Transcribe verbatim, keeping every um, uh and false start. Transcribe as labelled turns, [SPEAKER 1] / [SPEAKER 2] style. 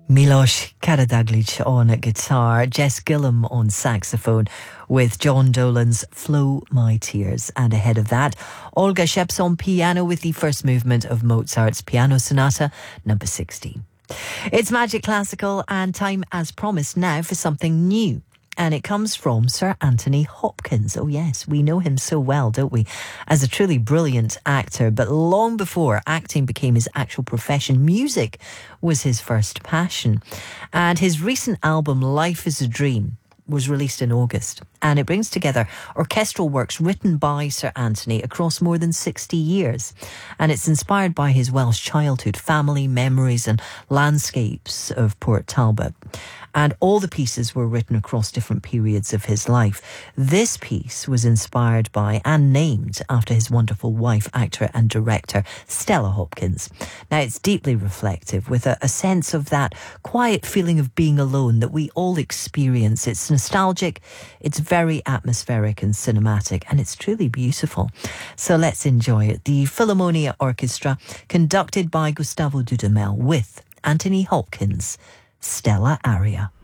[SPEAKER 1] Miloš Karadzic on guitar, Jess Gillum on saxophone, with John Dolan's Flow My Tears. And ahead of that, Olga Sheps on piano with the first movement of Mozart's Piano Sonata number sixteen. It's Magic Classical, and time as promised now for something new. And it comes from Sir Anthony Hopkins. Oh yes, we know him so well, don't we? As a truly brilliant actor. But long before acting became his actual profession, music was his first passion. And his recent album, Life is a Dream, was released in August. And it brings together orchestral works written by Sir Anthony across more than sixty years. And it's inspired by his Welsh childhood, family, memories and landscapes of Port Talbot. And all the pieces were written across different periods of his life. This piece was inspired by and named after his wonderful wife, actor and director, Stella Hopkins. Now, it's deeply reflective, with a, a sense of that quiet feeling of being alone that we all experience. It's nostalgic, it's very atmospheric and cinematic, and it's truly beautiful. So let's enjoy it. The Philharmonia Orchestra, conducted by Gustavo Dudamel, with Anthony Hopkins' Stella aria.